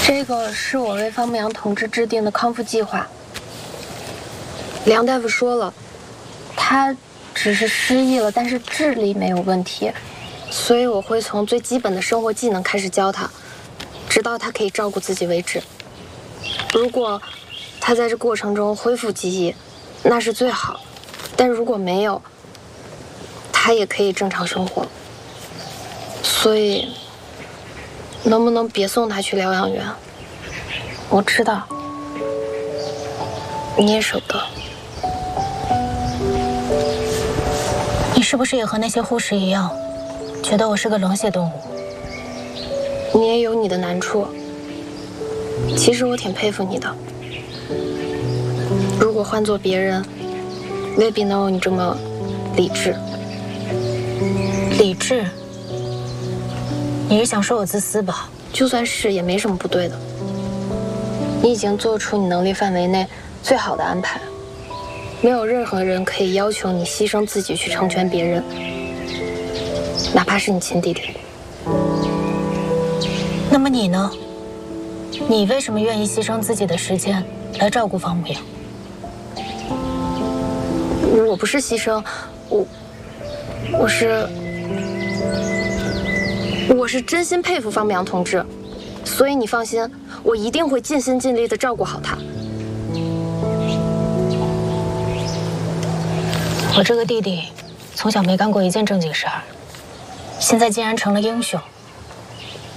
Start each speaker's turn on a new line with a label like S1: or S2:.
S1: 这个是我为方牧阳同志制定的康复计划。梁大夫说了，他只是失忆了，但是智力没有问题，所以我会从最基本的生活技能开始教他，直到他可以照顾自己为止。如果他在这过程中恢复记忆，那是最好；但如果没有，他也可以正常生活。所以，能不能别送他去疗养院？我知道，你也舍不得。
S2: 你是不是也和那些护士一样，觉得我是个冷血动物？
S1: 你也有你的难处。其实我挺佩服你的。如果换做别人，未必能有你这么理智。
S2: 理智？你是想说我自私吧？
S1: 就算是，也没什么不对的。你已经做出你能力范围内最好的安排，没有任何人可以要求你牺牲自己去成全别人，哪怕是你亲弟弟。
S2: 那么你呢？你为什么愿意牺牲自己的时间来照顾方牧阳？
S1: 我不是牺牲，我是真心佩服方牧阳同志，所以你放心，我一定会尽心尽力地照顾好他。
S2: 我这个弟弟从小没干过一件正经事儿，现在竟然成了英雄。